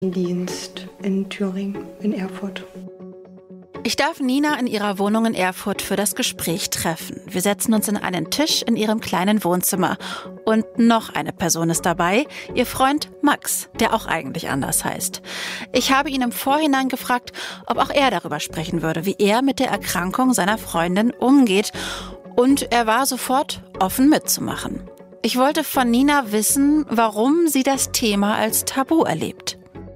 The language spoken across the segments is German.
Dienst in Thüringen, in Erfurt. Ich darf Nina in ihrer Wohnung in Erfurt für das Gespräch treffen. Wir setzen uns an einen Tisch in ihrem kleinen Wohnzimmer. Und noch eine Person ist dabei, ihr Freund Max, der auch eigentlich anders heißt. Ich habe ihn im Vorhinein gefragt, ob auch er darüber sprechen würde, wie er mit der Erkrankung seiner Freundin umgeht. Und er war sofort offen mitzumachen. Ich wollte von Nina wissen, warum sie das Thema als Tabu erlebt.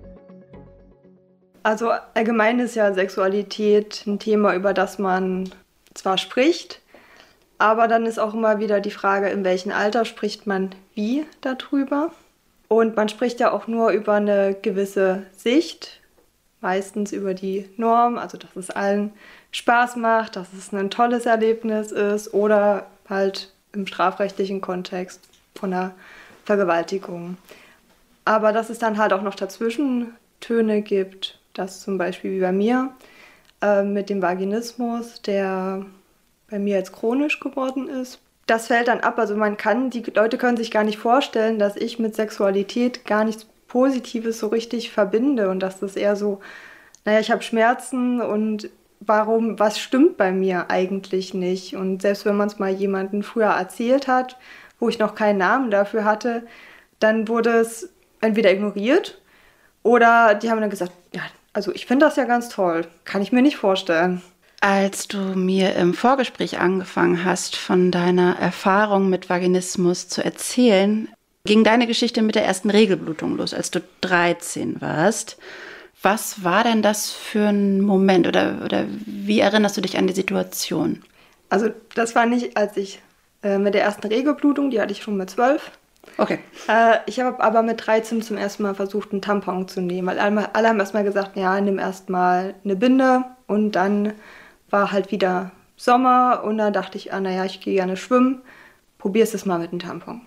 Also allgemein ist ja Sexualität ein Thema, über das man zwar spricht, aber dann ist auch immer wieder die Frage, in welchem Alter spricht man wie darüber. Und man spricht ja auch nur über eine gewisse Sicht, meistens über die Norm, also dass es allen Spaß macht, dass es ein tolles Erlebnis ist oder halt im strafrechtlichen Kontext von einer Vergewaltigung. Aber dass es dann halt auch noch dazwischen Töne gibt, das zum Beispiel wie bei mir mit dem Vaginismus, der bei mir jetzt chronisch geworden ist. Das fällt dann ab. Also die Leute können sich gar nicht vorstellen, dass ich mit Sexualität gar nichts Positives so richtig verbinde und dass das eher so, ich habe Schmerzen und was stimmt bei mir eigentlich nicht? Und selbst wenn man es mal jemandem früher erzählt hat, wo ich noch keinen Namen dafür hatte, dann wurde es entweder ignoriert oder die haben dann gesagt, ja, also ich finde das ja ganz toll, kann ich mir nicht vorstellen. Als du mir im Vorgespräch angefangen hast, von deiner Erfahrung mit Vaginismus zu erzählen, ging deine Geschichte mit der ersten Regelblutung los, als du 13 warst. Was war denn das für ein Moment oder wie erinnerst du dich an die Situation? Also das war nicht, als ich mit der ersten Regelblutung, die hatte ich schon mit 12. Okay. Ich habe aber mit 13 zum ersten Mal versucht, einen Tampon zu nehmen, weil alle haben erstmal gesagt, ja, nimm erstmal eine Binde und dann war halt wieder Sommer und dann dachte ich, ich gehe gerne schwimmen, probier's es mal mit einem Tampon.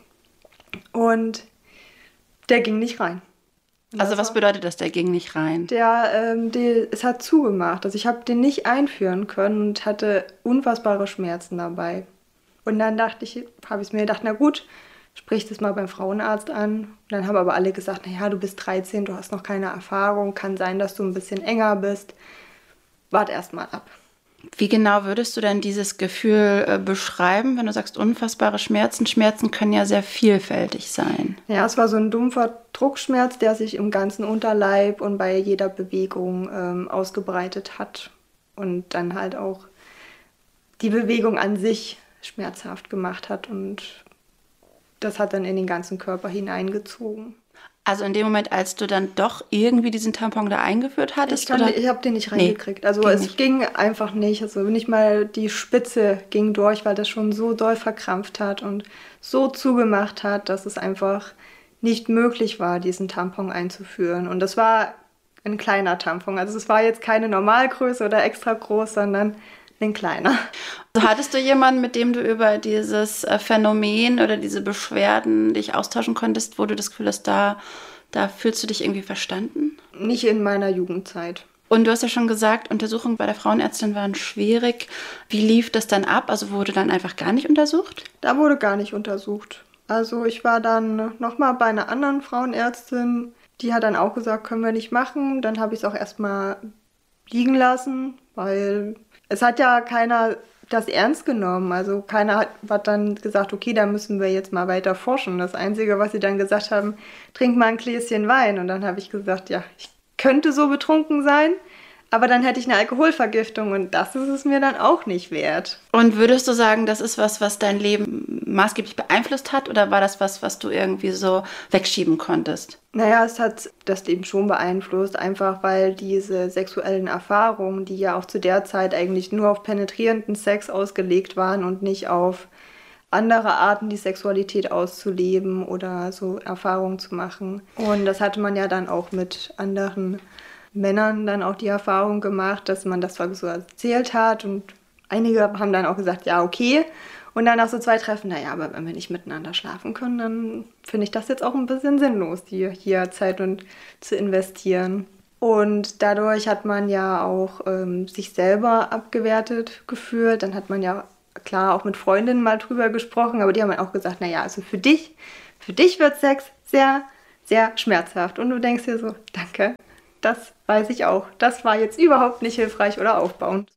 Und der ging nicht rein. Also was bedeutet das, der ging nicht rein? Es hat zugemacht, also ich habe den nicht einführen können und hatte unfassbare Schmerzen dabei. Und dann habe ich es mir gedacht, na gut, sprich das mal beim Frauenarzt an. Und dann haben aber alle gesagt, du bist 13, du hast noch keine Erfahrung, kann sein, dass du ein bisschen enger bist. Wart erst mal ab. Wie genau würdest du denn dieses Gefühl beschreiben, wenn du sagst, unfassbare Schmerzen? Schmerzen können ja sehr vielfältig sein. Ja, es war so ein dumpfer Druckschmerz, der sich im ganzen Unterleib und bei jeder Bewegung ausgebreitet hat. Und dann halt auch die Bewegung an sich schmerzhaft gemacht hat und das hat dann in den ganzen Körper hineingezogen. Also in dem Moment, als du dann doch irgendwie diesen Tampon da eingeführt hattest? Ich habe den nicht reingekriegt. Also es ging einfach nicht. Also nicht mal die Spitze ging durch, weil das schon so doll verkrampft hat und so zugemacht hat, dass es einfach nicht möglich war, diesen Tampon einzuführen. Und das war ein kleiner Tampon. Also es war jetzt keine Normalgröße oder extra groß, sondern ein kleiner. Also hattest du jemanden, mit dem du über dieses Phänomen oder diese Beschwerden dich austauschen konntest, wo du das Gefühl hast, da fühlst du dich irgendwie verstanden? Nicht in meiner Jugendzeit. Und du hast ja schon gesagt, Untersuchungen bei der Frauenärztin waren schwierig. Wie lief das dann ab? Also wurde dann einfach gar nicht untersucht? Da wurde gar nicht untersucht. Also ich war dann nochmal bei einer anderen Frauenärztin, die hat dann auch gesagt, können wir nicht machen. Dann habe ich es auch erstmal liegen lassen, weil es hat ja keiner das ernst genommen. Also keiner hat dann gesagt, okay, da müssen wir jetzt mal weiter forschen. Das Einzige, was sie dann gesagt haben, trink mal ein Gläschen Wein. Und dann habe ich gesagt, ja, ich könnte so betrunken sein, aber dann hätte ich eine Alkoholvergiftung und das ist es mir dann auch nicht wert. Und würdest du sagen, das ist was dein Leben maßgeblich beeinflusst hat oder war das was du irgendwie so wegschieben konntest? Es hat das Leben schon beeinflusst, einfach weil diese sexuellen Erfahrungen, die ja auch zu der Zeit eigentlich nur auf penetrierenden Sex ausgelegt waren und nicht auf andere Arten, die Sexualität auszuleben oder so Erfahrungen zu machen. Und das hatte man ja dann auch mit anderen Männern dann auch die Erfahrung gemacht, dass man das zwar so erzählt hat und einige haben dann auch gesagt, ja, okay. Und dann nach so 2 Treffen, aber wenn wir nicht miteinander schlafen können, dann finde ich das jetzt auch ein bisschen sinnlos, hier Zeit zu investieren. Und dadurch hat man ja auch sich selber abgewertet gefühlt. Dann hat man ja klar auch mit Freundinnen mal drüber gesprochen, aber die haben dann auch gesagt, also für dich wird Sex sehr sehr schmerzhaft. Und du denkst dir so, danke, das weiß ich auch. Das war jetzt überhaupt nicht hilfreich oder aufbauend.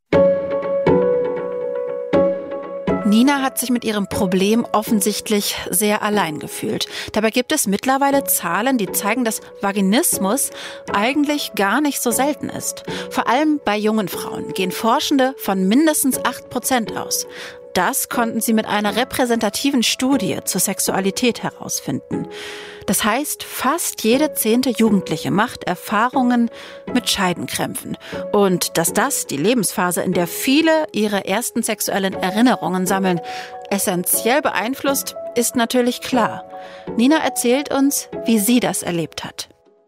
Nina hat sich mit ihrem Problem offensichtlich sehr allein gefühlt. Dabei gibt es mittlerweile Zahlen, die zeigen, dass Vaginismus eigentlich gar nicht so selten ist. Vor allem bei jungen Frauen gehen Forschende von mindestens 8% aus. Das konnten sie mit einer repräsentativen Studie zur Sexualität herausfinden. Das heißt, fast jede 10. Jugendliche macht Erfahrungen mit Scheidenkrämpfen. Und dass das die Lebensphase, in der viele ihre ersten sexuellen Erinnerungen sammeln, essentiell beeinflusst, ist natürlich klar. Nina erzählt uns, wie sie das erlebt hat.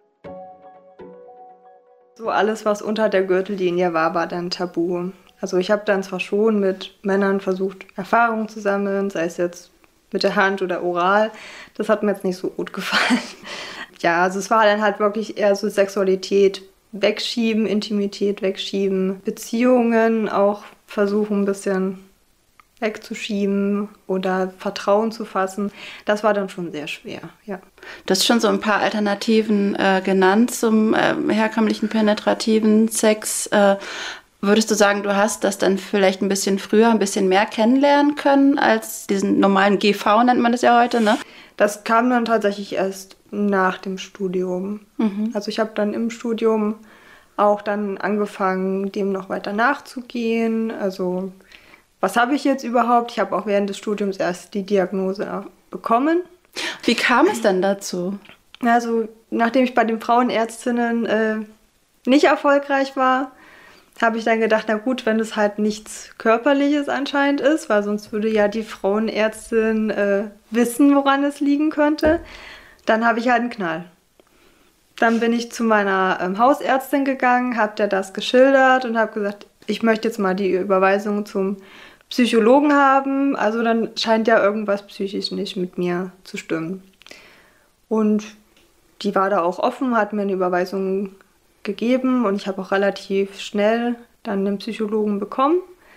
So alles, was unter der Gürtellinie war dann tabu. Also ich habe dann zwar schon mit Männern versucht, Erfahrungen zu sammeln, sei es jetzt mit der Hand oder oral. Das hat mir jetzt nicht so gut gefallen. Ja, also es war dann halt wirklich eher so Sexualität wegschieben, Intimität wegschieben, Beziehungen auch versuchen ein bisschen wegzuschieben oder Vertrauen zu fassen. Das war dann schon sehr schwer, ja. Du hast schon so ein paar Alternativen genannt zum herkömmlichen penetrativen Sex. Würdest du sagen, du hast das dann vielleicht ein bisschen früher, ein bisschen mehr kennenlernen können als diesen normalen GV, nennt man das ja heute, ne? Das kam dann tatsächlich erst nach dem Studium. Also ich habe dann im Studium auch dann angefangen, dem noch weiter nachzugehen. Also was habe ich jetzt überhaupt? Ich habe auch während des Studiums erst die Diagnose bekommen. Wie kam es denn dazu? Also nachdem ich bei den Frauenärztinnen nicht erfolgreich war, habe ich dann gedacht, na gut, wenn es halt nichts Körperliches anscheinend ist, weil sonst würde ja die Frauenärztin wissen, woran es liegen könnte, dann habe ich halt einen Knall. Dann bin ich zu meiner Hausärztin gegangen, habe der das geschildert und habe gesagt, ich möchte jetzt mal die Überweisung zum Psychologen haben, also dann scheint ja irgendwas psychisch nicht mit mir zu stimmen. Und die war da auch offen, hat mir eine Überweisung gegeben und ich habe auch relativ schnell dann einen Psychologen bekommen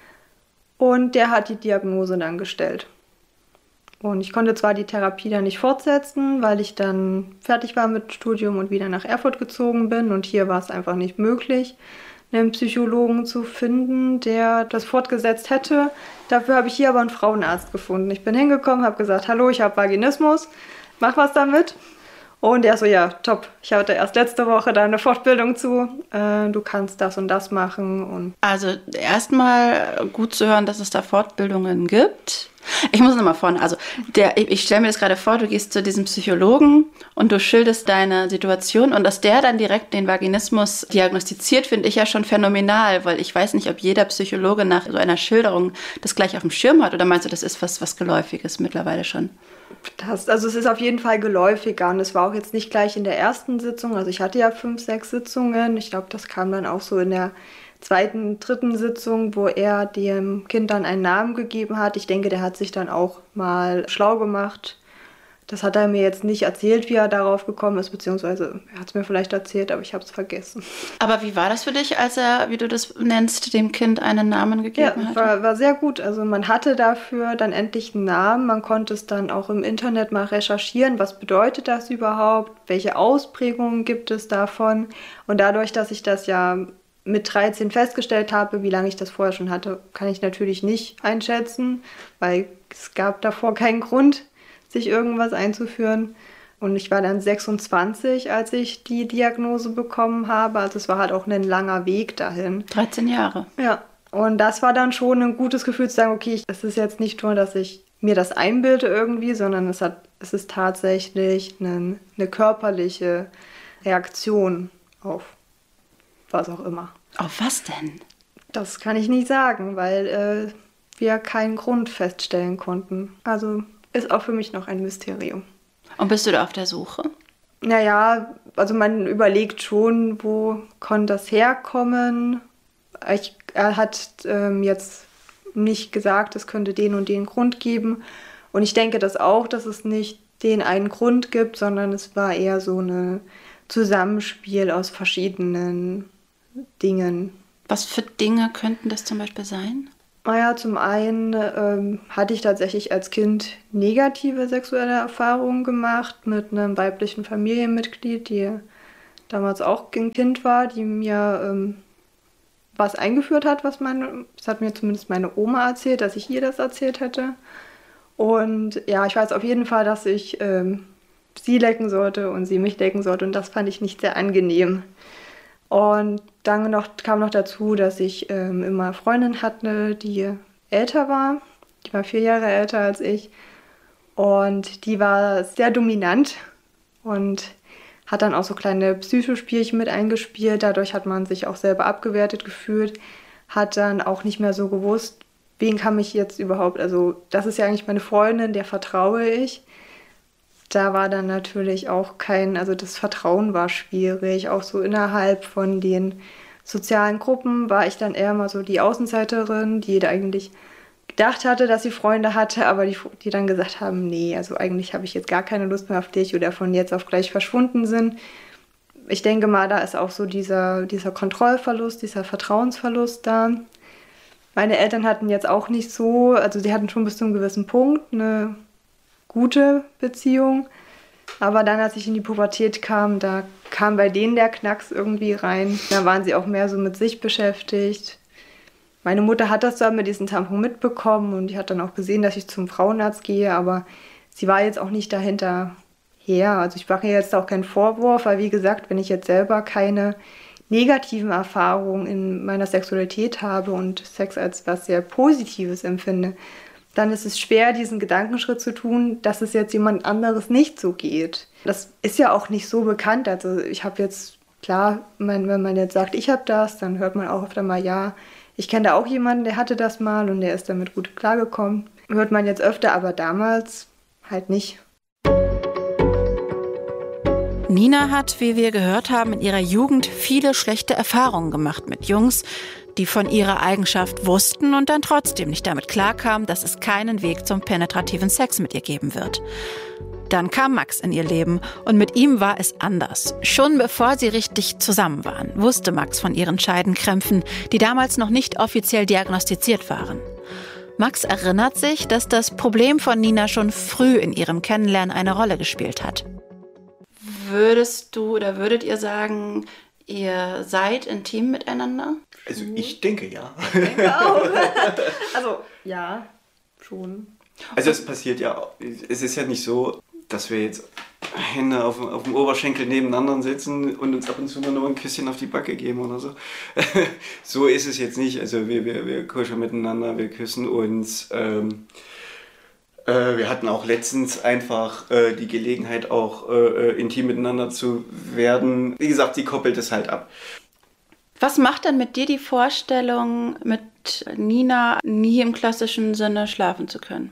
und der hat die Diagnose dann gestellt. Und ich konnte zwar die Therapie dann nicht fortsetzen, weil ich dann fertig war mit Studium und wieder nach Erfurt gezogen bin und hier war es einfach nicht möglich, einen Psychologen zu finden, der das fortgesetzt hätte. Dafür habe ich hier aber einen Frauenarzt gefunden. Ich bin hingekommen, habe gesagt, hallo, ich habe Vaginismus, mach was damit. Und er so, ja, top, ich hatte erst letzte Woche da eine Fortbildung zu, du kannst das und das machen. Und also erstmal gut zu hören, dass es da Fortbildungen gibt. Ich muss nochmal vorne, also ich stelle mir das gerade vor, du gehst zu diesem Psychologen und du schilderst deine Situation und dass der dann direkt den Vaginismus diagnostiziert, finde ich ja schon phänomenal, weil ich weiß nicht, ob jeder Psychologe nach so einer Schilderung das gleich auf dem Schirm hat oder meinst du, das ist was Geläufiges mittlerweile schon? Also es ist auf jeden Fall geläufiger und es war auch jetzt nicht gleich in der ersten Sitzung, also ich hatte ja 5, 6 Sitzungen, ich glaube, das kam dann auch so in der 2., 3. Sitzung, wo er dem Kind dann einen Namen gegeben hat. Ich denke, der hat sich dann auch mal schlau gemacht. Das hat er mir jetzt nicht erzählt, wie er darauf gekommen ist, beziehungsweise er hat es mir vielleicht erzählt, aber ich habe es vergessen. Aber wie war das für dich, als er, wie du das nennst, dem Kind einen Namen gegeben hat? Ja, war sehr gut. Also man hatte dafür dann endlich einen Namen. Man konnte es dann auch im Internet mal recherchieren, was bedeutet das überhaupt, welche Ausprägungen gibt es davon. Und dadurch, dass ich das ja mit 13 festgestellt habe, wie lange ich das vorher schon hatte, kann ich natürlich nicht einschätzen, weil es gab davor keinen Grund, sich irgendwas einzuführen. Und ich war dann 26, als ich die Diagnose bekommen habe. Also es war halt auch ein langer Weg dahin. 13 Jahre. Ja, und das war dann schon ein gutes Gefühl zu sagen, okay, es ist jetzt nicht nur, dass ich mir das einbilde irgendwie, sondern es ist tatsächlich eine körperliche Reaktion auf was auch immer. Auf was denn? Das kann ich nicht sagen, weil wir keinen Grund feststellen konnten. Also ist auch für mich noch ein Mysterium. Und bist du da auf der Suche? Naja, also man überlegt schon, wo konnte das herkommen. Er hat jetzt nicht gesagt, es könnte den und den Grund geben. Und ich denke das auch, dass es nicht den einen Grund gibt, sondern es war eher so ein Zusammenspiel aus verschiedenen Dingen. Was für Dinge könnten das zum Beispiel sein? Naja, zum einen hatte ich tatsächlich als Kind negative sexuelle Erfahrungen gemacht mit einem weiblichen Familienmitglied, die damals auch ein Kind war, die mir was eingeführt hat, das hat mir zumindest meine Oma erzählt, dass ich ihr das erzählt hätte. Und ja, ich weiß auf jeden Fall, dass ich sie lecken sollte und sie mich lecken sollte und das fand ich nicht sehr angenehm. Und dann kam noch dazu, dass ich immer eine Freundin hatte, die älter war. Die war 4 Jahre älter als ich. Und die war sehr dominant und hat dann auch so kleine Psychospielchen mit eingespielt. Dadurch hat man sich auch selber abgewertet gefühlt. Hat dann auch nicht mehr so gewusst, wen kann ich jetzt überhaupt, also das ist ja eigentlich meine Freundin, der vertraue ich. Da war dann natürlich auch also das Vertrauen war schwierig. Auch so innerhalb von den sozialen Gruppen war ich dann eher mal so die Außenseiterin, die da eigentlich gedacht hatte, dass sie Freunde hatte, aber die dann gesagt haben, nee, also eigentlich habe ich jetzt gar keine Lust mehr auf dich oder von jetzt auf gleich verschwunden sind. Ich denke mal, da ist auch so dieser Kontrollverlust, dieser Vertrauensverlust da. Meine Eltern hatten jetzt auch nicht so, also sie hatten schon bis zu einem gewissen Punkt eine gute Beziehung. Aber dann, als ich in die Pubertät kam, da kam bei denen der Knacks irgendwie rein. Da waren sie auch mehr so mit sich beschäftigt. Meine Mutter hat das dann mit diesem Tampon mitbekommen und die hat dann auch gesehen, dass ich zum Frauenarzt gehe, aber sie war jetzt auch nicht dahinter her. Also ich mache ihr jetzt auch keinen Vorwurf, weil wie gesagt, wenn ich jetzt selber keine negativen Erfahrungen in meiner Sexualität habe und Sex als was sehr Positives empfinde, dann ist es schwer, diesen Gedankenschritt zu tun, dass es jetzt jemand anderes nicht so geht. Das ist ja auch nicht so bekannt. Also ich habe jetzt, klar, wenn man jetzt sagt, ich habe das, dann hört man auch öfter mal, ja, ich kenne da auch jemanden, der hatte das mal und der ist damit gut klargekommen. Hört man jetzt öfter, aber damals halt nicht. Nina hat, wie wir gehört haben, in ihrer Jugend viele schlechte Erfahrungen gemacht mit Jungs, die von ihrer Eigenschaft wussten und dann trotzdem nicht damit klarkamen, dass es keinen Weg zum penetrativen Sex mit ihr geben wird. Dann kam Max in ihr Leben und mit ihm war es anders. Schon bevor sie richtig zusammen waren, wusste Max von ihren Scheidenkrämpfen, die damals noch nicht offiziell diagnostiziert waren. Max erinnert sich, dass das Problem von Nina schon früh in ihrem Kennenlernen eine Rolle gespielt hat. Würdet ihr sagen, ihr seid intim miteinander? Also ich denke ja. Ich denke auch. Also ja, schon. Also es passiert ja, es ist ja nicht so, dass wir jetzt Hände auf dem Oberschenkel nebeneinander sitzen und uns ab und zu noch ein Küsschen auf die Backe geben oder so. So ist es jetzt nicht. Also wir kuscheln miteinander, wir küssen uns. Wir hatten auch letztens einfach die Gelegenheit, auch intim miteinander zu werden. Wie gesagt, sie koppelt es halt ab. Was macht denn mit dir die Vorstellung, mit Nina nie im klassischen Sinne schlafen zu können?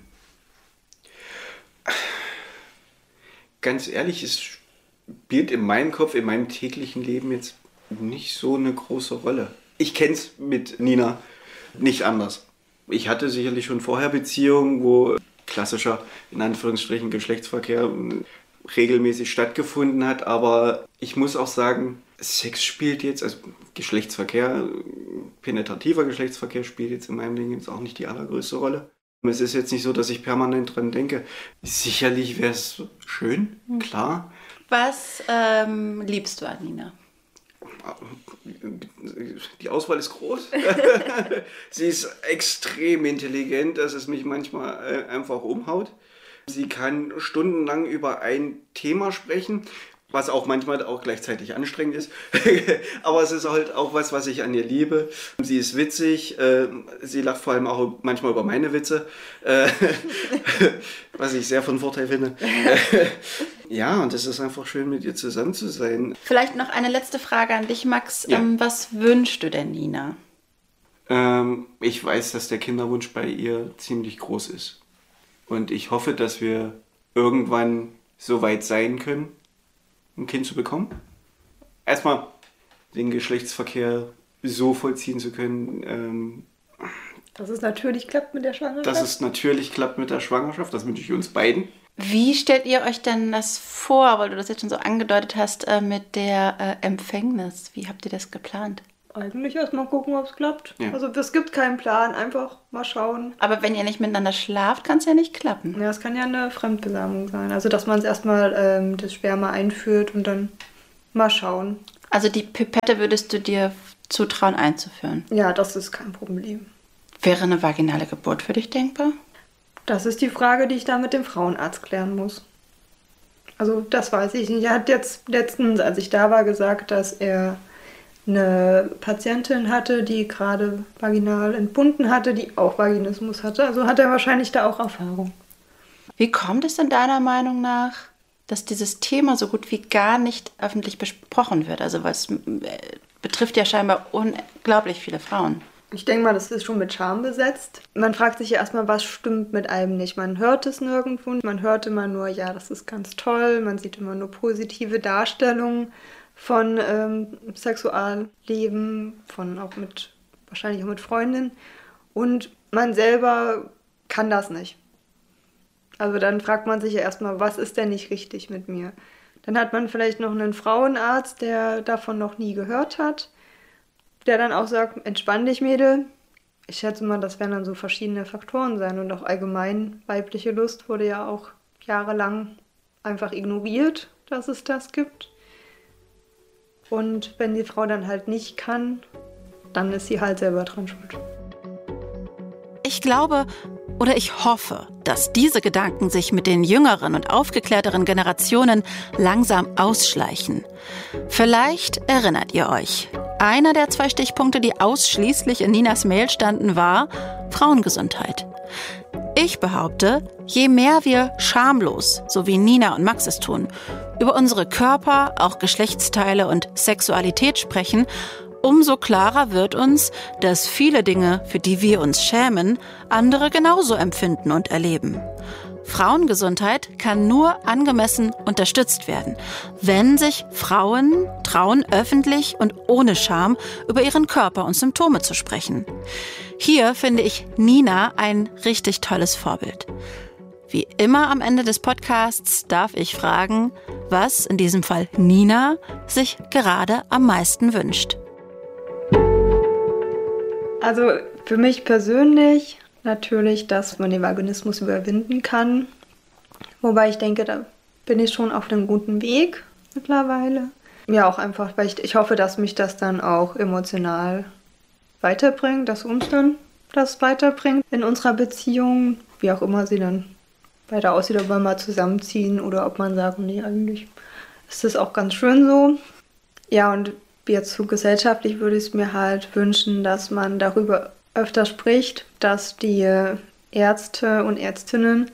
Ganz ehrlich, es spielt in meinem Kopf, in meinem täglichen Leben jetzt nicht so eine große Rolle. Ich kenne es mit Nina nicht anders. Ich hatte sicherlich schon vorher Beziehungen, wo klassischer, in Anführungsstrichen, Geschlechtsverkehr regelmäßig stattgefunden hat. Aber ich muss auch sagen, Sex spielt jetzt, also Geschlechtsverkehr, penetrativer Geschlechtsverkehr spielt jetzt in meinem Leben jetzt auch nicht die allergrößte Rolle. Es ist jetzt nicht so, dass ich permanent dran denke. Sicherlich wäre es schön, klar. Was liebst du an Nina? Die Auswahl ist groß. Sie ist extrem intelligent, dass es mich manchmal einfach umhaut. Sie kann stundenlang über ein Thema sprechen, was auch manchmal auch gleichzeitig anstrengend ist. Aber es ist halt auch was ich an ihr liebe. Sie ist witzig, sie lacht vor allem auch manchmal über meine Witze, was ich sehr von Vorteil finde. Ja, und es ist einfach schön, mit ihr zusammen zu sein. Vielleicht noch eine letzte Frage an dich, Max. Ja. Was wünschst du denn Nina? Ich weiß, dass der Kinderwunsch bei ihr ziemlich groß ist. Und ich hoffe, dass wir irgendwann so weit sein können, ein Kind zu bekommen. Erstmal den Geschlechtsverkehr so vollziehen zu können. Dass es natürlich klappt mit der Schwangerschaft. Dass es natürlich klappt mit der Schwangerschaft, das wünsche ich uns beiden. Wie stellt ihr euch denn das vor, weil du das jetzt schon so angedeutet hast, mit der Empfängnis? Wie habt ihr das geplant? Eigentlich erstmal gucken, ob es klappt. Ja. Also es gibt keinen Plan, einfach mal schauen. Aber wenn ihr nicht miteinander schlaft, kann es ja nicht klappen. Ja, es kann ja eine Fremdbesamung sein. Also dass man es erstmal das Sperma einführt und dann mal schauen. Also die Pipette würdest du dir zutrauen einzuführen? Ja, das ist kein Problem. Wäre eine vaginale Geburt für dich denkbar? Das ist die Frage, die ich da mit dem Frauenarzt klären muss. Also das weiß ich nicht. Er hat jetzt letztens, als ich da war, gesagt, dass er eine Patientin hatte, die gerade vaginal entbunden hatte, die auch Vaginismus hatte. Also hat er wahrscheinlich da auch Erfahrung. Wie kommt es denn deiner Meinung nach, dass dieses Thema so gut wie gar nicht öffentlich besprochen wird? Also was betrifft ja scheinbar unglaublich viele Frauen. Ich denke mal, das ist schon mit Scham besetzt. Man fragt sich ja erstmal, was stimmt mit einem nicht. Man hört es nirgendwo. Man hört immer nur, ja, das ist ganz toll. Man sieht immer nur positive Darstellungen von Sexualleben, wahrscheinlich auch mit Freundinnen. Und man selber kann das nicht. Also dann fragt man sich ja erstmal, was ist denn nicht richtig mit mir? Dann hat man vielleicht noch einen Frauenarzt, der davon noch nie gehört hat, der dann auch sagt, entspann dich, Mädel. Ich schätze mal, das werden dann so verschiedene Faktoren sein. Und auch allgemein, weibliche Lust wurde ja auch jahrelang einfach ignoriert, dass es das gibt. Und wenn die Frau dann halt nicht kann, dann ist sie halt selber dran schuld. Ich glaube oder ich hoffe, dass diese Gedanken sich mit den jüngeren und aufgeklärteren Generationen langsam ausschleichen. Vielleicht erinnert ihr euch. Einer der 2 Stichpunkte, die ausschließlich in Ninas Mail standen, war Frauengesundheit. Ich behaupte, je mehr wir schamlos, so wie Nina und Max es tun, über unsere Körper, auch Geschlechtsteile und Sexualität sprechen, umso klarer wird uns, dass viele Dinge, für die wir uns schämen, andere genauso empfinden und erleben. Frauengesundheit kann nur angemessen unterstützt werden, wenn sich Frauen trauen, öffentlich und ohne Scham über ihren Körper und Symptome zu sprechen. Hier finde ich Nina ein richtig tolles Vorbild. Wie immer am Ende des Podcasts darf ich fragen, was in diesem Fall Nina sich gerade am meisten wünscht. Also für mich persönlich natürlich, dass man den Vaginismus überwinden kann. Wobei ich denke, da bin ich schon auf einem guten Weg mittlerweile. Ja, auch einfach, weil ich hoffe, dass mich das dann auch emotional weiterbringt, dass uns dann das weiterbringt in unserer Beziehung, wie auch immer sie dann weiter aussieht, ob wir mal zusammenziehen oder ob man sagt, nee, eigentlich ist das auch ganz schön so. Ja, und jetzt so gesellschaftlich würde ich es mir halt wünschen, dass man darüber öfter spricht, dass die Ärzte und Ärztinnen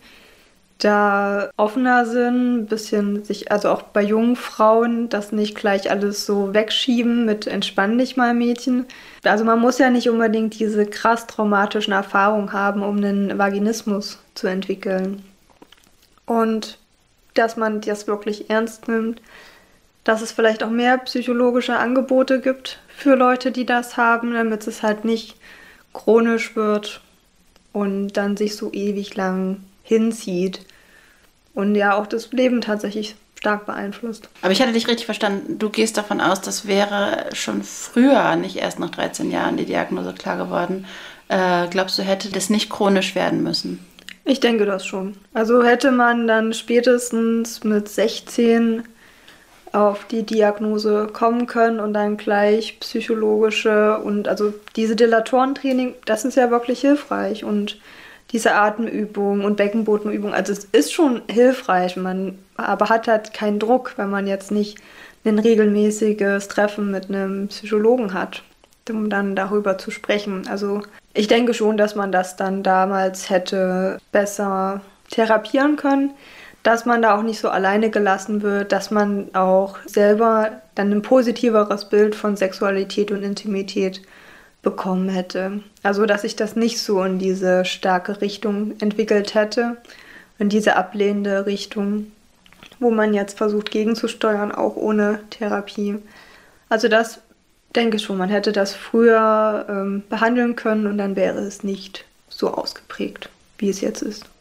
da offener sind, ein bisschen also auch bei jungen Frauen, das nicht gleich alles so wegschieben mit entspann dich mal Mädchen. Also man muss ja nicht unbedingt diese krass traumatischen Erfahrungen haben, um einen Vaginismus zu entwickeln. Und dass man das wirklich ernst nimmt, dass es vielleicht auch mehr psychologische Angebote gibt für Leute, die das haben, damit es halt nicht chronisch wird und dann sich so ewig lang hinzieht und ja auch das Leben tatsächlich stark beeinflusst. Aber ich hatte dich richtig verstanden. Du gehst davon aus, das wäre schon früher, nicht erst nach 13 Jahren, die Diagnose klar geworden. Glaubst du, hätte das nicht chronisch werden müssen? Ich denke das schon. Also hätte man dann spätestens mit 16 auf die Diagnose kommen können und dann gleich psychologische und also diese Dilatorentraining, das ist ja wirklich hilfreich und diese Atemübung und Beckenbodenübung, also es ist schon hilfreich, man aber hat halt keinen Druck, wenn man jetzt nicht ein regelmäßiges Treffen mit einem Psychologen hat, um dann darüber zu sprechen. Also ich denke schon, dass man das dann damals hätte besser therapieren können, dass man da auch nicht so alleine gelassen wird, dass man auch selber dann ein positiveres Bild von Sexualität und Intimität bekommen hätte. Also dass sich das nicht so in diese starke Richtung entwickelt hätte, in diese ablehnende Richtung, wo man jetzt versucht gegenzusteuern, auch ohne Therapie. Also das denke ich schon, man hätte das früher behandeln können und dann wäre es nicht so ausgeprägt, wie es jetzt ist.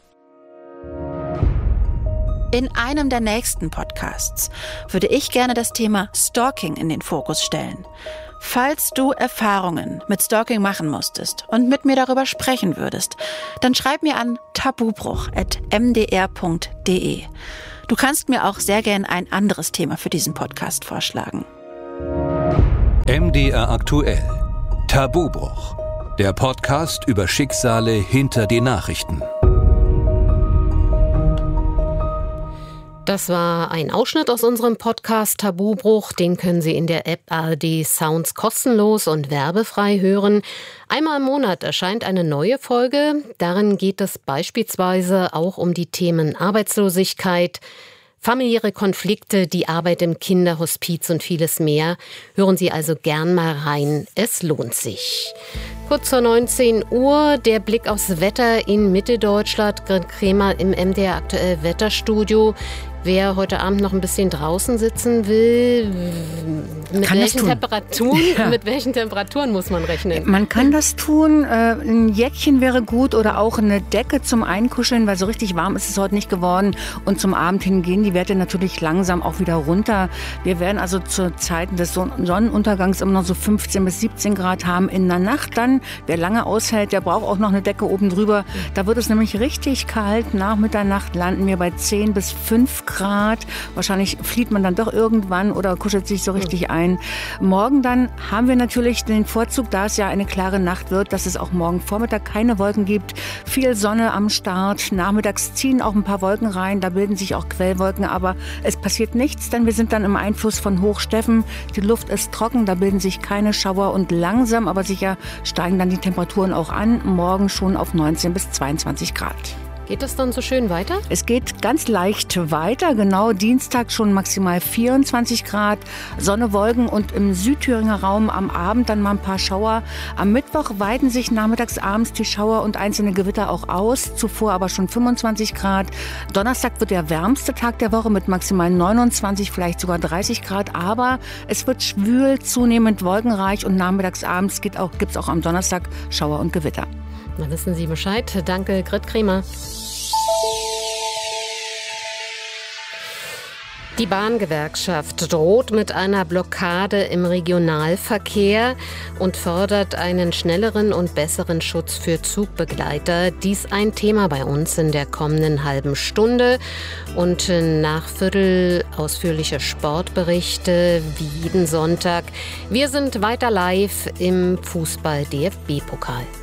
In einem der nächsten Podcasts würde ich gerne das Thema Stalking in den Fokus stellen. Falls du Erfahrungen mit Stalking machen musstest und mit mir darüber sprechen würdest, dann schreib mir an tabubruch@mdr.de. Du kannst mir auch sehr gern ein anderes Thema für diesen Podcast vorschlagen. MDR aktuell. Tabubruch. Der Podcast über Schicksale hinter die Nachrichten. Das war ein Ausschnitt aus unserem Podcast Tabubruch. Den können Sie in der App ARD Sounds kostenlos und werbefrei hören. Einmal im Monat erscheint eine neue Folge. Darin geht es beispielsweise auch um die Themen Arbeitslosigkeit, familiäre Konflikte, die Arbeit im Kinderhospiz und vieles mehr. Hören Sie also gern mal rein. Es lohnt sich. Kurz vor 19 Uhr der Blick aufs Wetter in Mitteldeutschland. Grit Kremer im MDR aktuell Wetterstudio. Wer heute Abend noch ein bisschen draußen sitzen will, mit welchen Temperaturen muss man rechnen? Man kann das tun. Ein Jäckchen wäre gut oder auch eine Decke zum Einkuscheln, weil so richtig warm ist es heute nicht geworden. Und zum Abend hin gehen die Werte natürlich langsam auch wieder runter. Wir werden also zu Zeiten des Sonnenuntergangs immer noch so 15 bis 17 Grad haben. In der Nacht dann, wer lange aushält, der braucht auch noch eine Decke oben drüber. Da wird es nämlich richtig kalt. Nach Mitternacht landen wir bei 10 bis 5 Grad. Wahrscheinlich flieht man dann doch irgendwann oder kuschelt sich so richtig ein. Morgen dann haben wir natürlich den Vorzug, da es ja eine klare Nacht wird, dass es auch morgen Vormittag keine Wolken gibt. Viel Sonne am Start. Nachmittags ziehen auch ein paar Wolken rein. Da bilden sich auch Quellwolken, aber es passiert nichts, denn wir sind dann im Einfluss von Hochsteffen. Die Luft ist trocken, da bilden sich keine Schauer und langsam, aber sicher steigen dann die Temperaturen auch an. Morgen schon auf 19 bis 22 Grad. Geht das dann so schön weiter? Es geht ganz leicht weiter, genau. Dienstag schon maximal 24 Grad, Sonne, Wolken und im Südthüringer Raum am Abend dann mal ein paar Schauer. Am Mittwoch weiten sich nachmittags, abends die Schauer und einzelne Gewitter auch aus, zuvor aber schon 25 Grad. Donnerstag wird der wärmste Tag der Woche mit maximal 29, vielleicht sogar 30 Grad, aber es wird schwül, zunehmend wolkenreich und nachmittags, abends gibt's auch am Donnerstag Schauer und Gewitter. Na, wissen Sie Bescheid. Danke, Grit Kremer. Die Bahngewerkschaft droht mit einer Blockade im Regionalverkehr und fordert einen schnelleren und besseren Schutz für Zugbegleiter. Dies ein Thema bei uns in der kommenden halben Stunde. Und nach Viertel ausführliche Sportberichte wie jeden Sonntag. Wir sind weiter live im Fußball-DFB-Pokal.